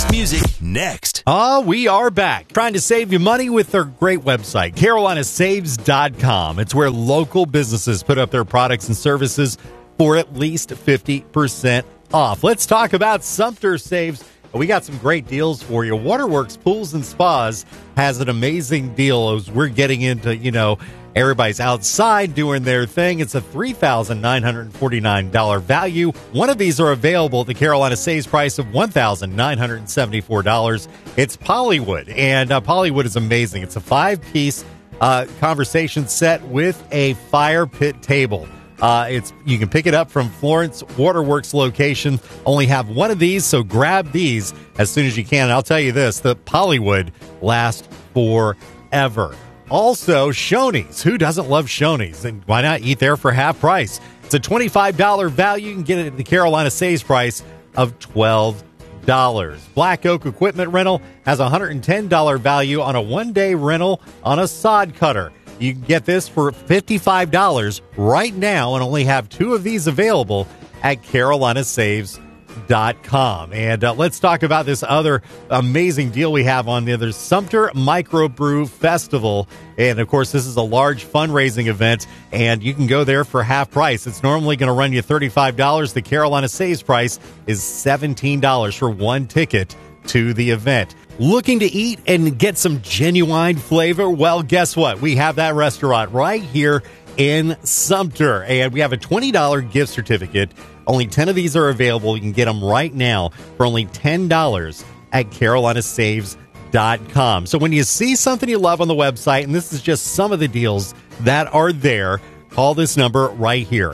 best music next. We are back. Trying to save you money with their great website, CarolinaSaves.com. It's where local businesses put up their products and services for at least 50% off. Let's talk about Sumter Saves. We got some great deals for you. Waterworks Pools and Spas has an amazing deal as we're getting into, everybody's outside doing their thing. It's a $3,949 value. One of these are available at the Carolina Saves price of $1,974. It's Pollywood, and Pollywood is amazing. It's a 5-piece conversation set with a fire pit table. You can pick it up from Florence Waterworks location. Only have one of these, so grab these as soon as you can. And I'll tell you this, the Pollywood lasts forever. Also, Shoney's. Who doesn't love Shoney's? And why not eat there for half price? It's a $25 value. You can get it at the Carolina Saves price of $12. Black Oak Equipment Rental has a $110 value on a one-day rental on a sod cutter. You can get this for $55 right now and only have 2 of these available at CarolinaSaves.com. And let's talk about this other amazing deal we have on there. There's Sumter Microbrew Festival. And, of course, this is a large fundraising event, and you can go there for half price. It's normally going to run you $35. The Carolina Saves price is $17 for one ticket to the event. Looking to eat and get some genuine flavor? Well, guess what? We have that restaurant right here in Sumter, and we have a $20 gift certificate. Only 10 of these are available. You can get them right now for only $10 at CarolinaSaves.com. So when you see something you love on the website, and this is just some of the deals that are there, call this number right here,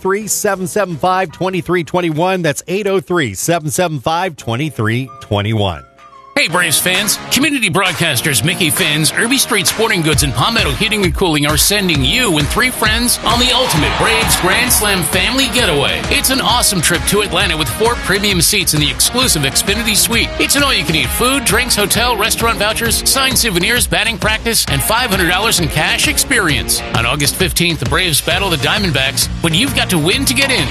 803-775-2321. That's 803-775-2321. Hey, Braves fans. Community broadcasters Mickey Finn's, Irby Street Sporting Goods, and Palmetto Heating and Cooling are sending you and 3 friends on the ultimate Braves Grand Slam family getaway. It's an awesome trip to Atlanta with 4 premium seats in the exclusive Xfinity Suite. It's an all-you-can-eat food, drinks, hotel, restaurant vouchers, signed souvenirs, batting practice, and $500 in cash experience. On August 15th, the Braves battle the Diamondbacks, but you've got to win to get in.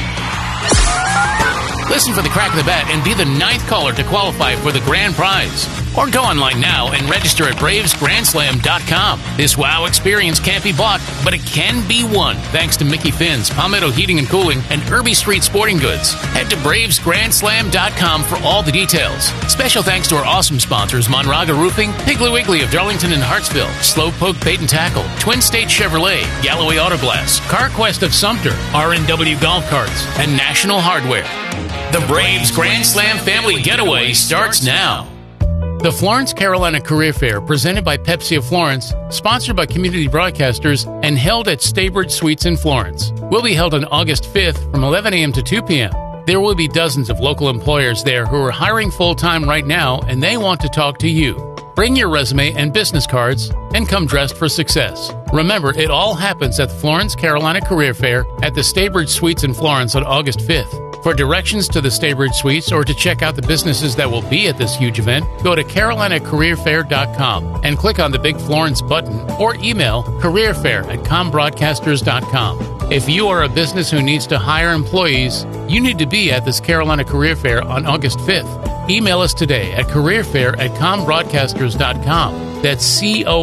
Listen for the crack of the bat and be the 9th caller to qualify for the grand prize. Or go online now and register at BravesGrandSlam.com. This wow experience can't be bought, but it can be won thanks to Mickey Finn's, Palmetto Heating and Cooling, and Irby Street Sporting Goods. Head to BravesGrandSlam.com for all the details. Special thanks to our awesome sponsors, Monraga Roofing, Piggly Wiggly of Darlington and Hartsville, Slowpoke Bait and Tackle, Twin State Chevrolet, Galloway Auto Glass, CarQuest of Sumter, RNW Golf Carts, and National Hardware. The Braves Grand Slam Family Getaway starts now. The Florence, Carolina Career Fair, presented by Pepsi of Florence, sponsored by Community Broadcasters, and held at Staybridge Suites in Florence, will be held on August 5th from 11 a.m. to 2 p.m. There will be dozens of local employers there who are hiring full-time right now, and they want to talk to you. Bring your resume and business cards and come dressed for success. Remember, it all happens at the Florence, Carolina Career Fair at the Staybridge Suites in Florence on August 5th. For directions to the Staybridge Suites or to check out the businesses that will be at this huge event, go to CarolinaCareerFair.com and click on the big Florence button or email careerfair@combroadcasters.com. If you are a business who needs to hire employees, you need to be at this Carolina Career Fair on August 5th. Email us today at careerfair@combroadcasters.com. That's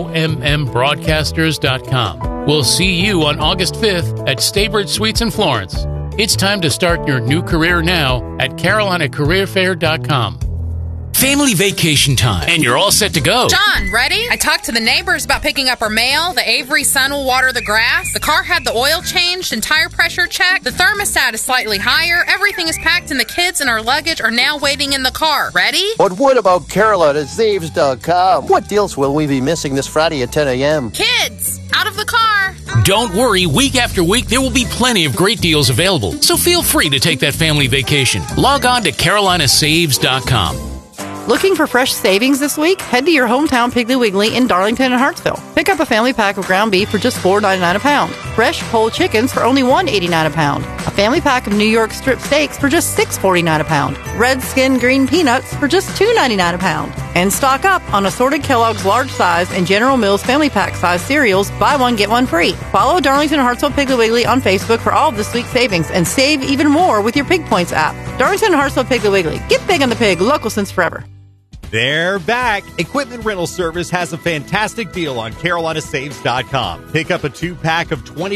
COMMBroadcasters.com. We'll see you on August 5th at Staybridge Suites in Florence. It's time to start your new career now at CarolinaCareerFair.com. Family vacation time, and you're all set to go. John, ready? I talked to the neighbors about picking up our mail. The Avery son will water the grass. The car had the oil changed and tire pressure checked. The thermostat is slightly higher. Everything is packed, and the kids and our luggage are now waiting in the car. Ready? But what about CarolinaSaves.com? What deals will we be missing this Friday at 10 a.m.? Kids, out of the car. Don't worry, week after week there will be plenty of great deals available, so feel free to take that family vacation. Log on to CarolinaSaves.com. Looking for fresh savings this week? Head to your hometown Piggly Wiggly in Darlington and Hartsville. Pick up a family pack of ground beef for just $4.99 a pound. Fresh whole chickens for only $1.89 a pound. A family pack of New York strip steaks for just $6.49 a pound. Red skin green peanuts for just $2.99 a pound. And stock up on assorted Kellogg's large size and General Mills family pack size cereals. Buy one, get one free. Follow Darlington and Hartsville Piggly Wiggly on Facebook for all of this week's savings and save even more with your Pig Points app. Darlington and Hartsville Piggly Wiggly. Get big on the pig. Local since forever. They're back. Equipment Rental Service has a fantastic deal on CarolinaSaves.com. Pick up a 2-pack of 20